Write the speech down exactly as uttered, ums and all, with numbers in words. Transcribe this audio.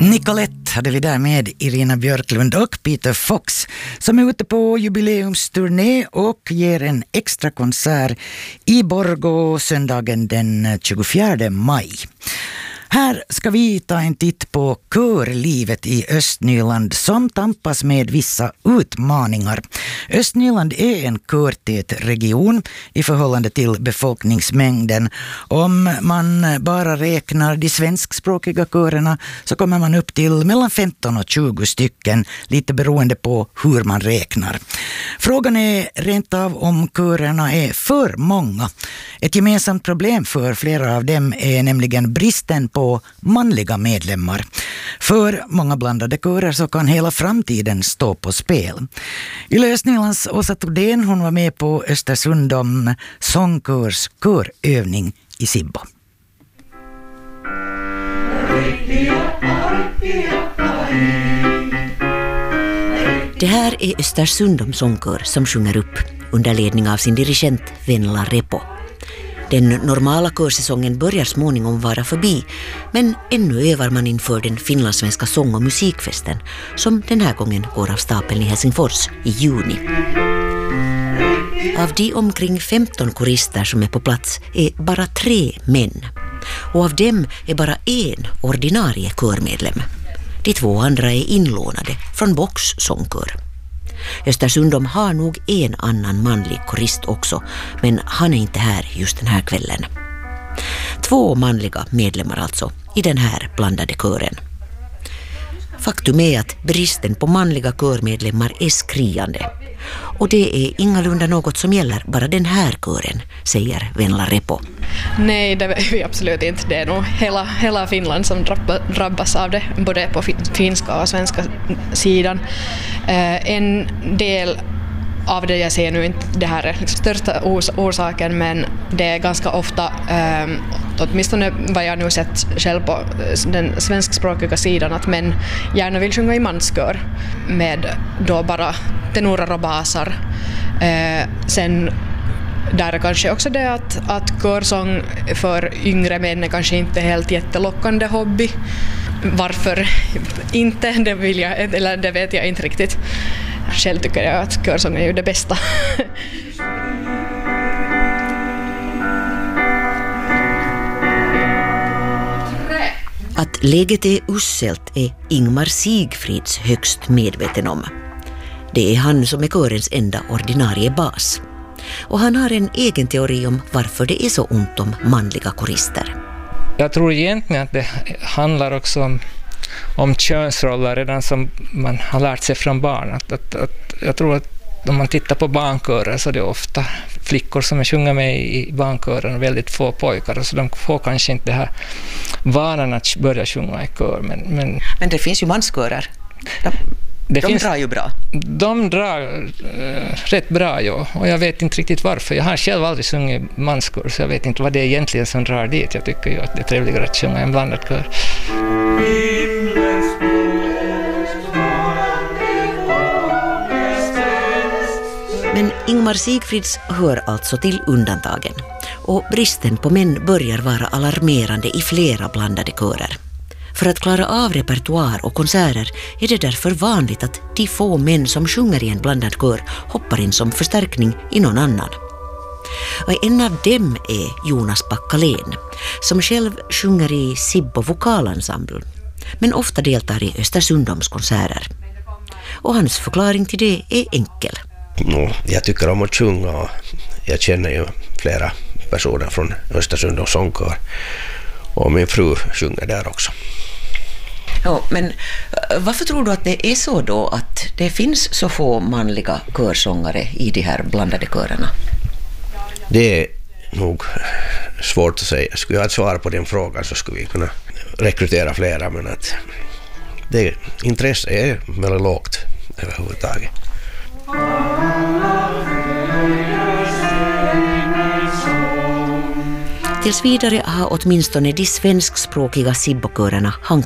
Nicolette hade vi där med Irina Björklund och Peter Fox som är ute på jubileumsturné och ger en extra konsert i Borgå söndagen den tjugofjärde maj. Här ska vi ta en titt på körlivet i Östnyland som tampas med vissa utmaningar. Östnyland är en körtät region i förhållande till befolkningsmängden. Om man bara räknar de svenskspråkiga körerna så kommer man upp till mellan femton och tjugo stycken, lite beroende på hur man räknar. Frågan är rent av om körerna är för många. Ett gemensamt problem för flera av dem är nämligen bristen på på manliga medlemmar. För många blandade körer så kan hela framtiden stå på spel. I Östnylands Åsa Tordén, hon var med på Östersund om sångkörs körövning i Sibbo. Det här är Östersund om sångkör som sjunger upp under ledning av sin dirigent Venla Repo. Den normala körsäsongen börjar småningom vara förbi, men ännu övar man inför den finlandssvenska sång- och musikfesten som den här gången går av stapeln i Helsingfors i juni. Av de omkring femton korister som är på plats är bara tre män, och av dem är bara en ordinarie körmedlem. De två andra är inlånade från Box sångkör. Östersundom har nog en annan manlig korist också, men han är inte här just den här kvällen. Två manliga medlemmar alltså i den här blandade kören. Faktum är att bristen på manliga körmedlemmar är skriande. Och det är ingalunda något som gäller bara den här kören, säger Venla Repo. Nej, det är absolut inte. Det är nog hela, hela Finland som drabbas av det, både på finska och svenska sidan. Eh, en del av det jag ser nu, inte det här är största ors- orsaken, men det är ganska ofta, eh, åtminstone vad jag nu sett själv på den svenskspråkiga sidan, att män gärna vill sjunga i manskör med då bara tenorer och basar. Eh, sen där är kanske också det att, att körsång för yngre män är kanske inte helt jättelockande hobby. Varför inte, det, vill jag, eller det vet jag inte riktigt. Själv tycker jag att körsång är ju det bästa. Att läget är uselt är Ingmar Sigfrids högst medveten om. Det är han som är körens enda ordinarie bas. Och han har en egen teori om varför det är så ont om manliga korister. Jag tror egentligen att det handlar också om, om könsroller redan som man har lärt sig från barn. Att, att, att, jag tror att om man tittar på barnkörer så är det ofta flickor som är sjunga med i barnkören och väldigt få pojkar. Så de får kanske inte det här vanan att börja sjunga i kör. Men, men, men det finns ju manskörer. De, det de finns, drar ju bra. De drar äh, rätt bra, ja. Och jag vet inte riktigt varför. Jag har själv aldrig sjungit manskör, så jag vet inte vad det är egentligen som drar dit. Jag tycker ju att det är trevligare att sjunga en blandad kör. Men Ingmar Sigfrids hör alltså till undantagen. Och bristen på män börjar vara alarmerande i flera blandade körer. För att klara av repertoar och konserter är det därför vanligt att de få män som sjunger i en blandad kör hoppar in som förstärkning i någon annan. Och en av dem är Jonas Packalén, som själv sjunger i Sibbo vokalensemble, men ofta deltar i Östersundoms konserter. Och hans förklaring till det är enkel. No, jag tycker om att sjunga och jag känner ju flera personer från Östersundoms sångkör. Och min fru sjunger där också. Ja, men varför tror du att det är så då att det finns så få manliga körsångare i de här blandade körerna? Det är nog svårt att säga. Skulle jag ha ett svar på den frågan så skulle vi kunna rekrytera flera, men att det intresse är väldigt lågt överhuvudtaget. Tills vidare har åtminstone de svenskspråkiga sibbokörerna hankat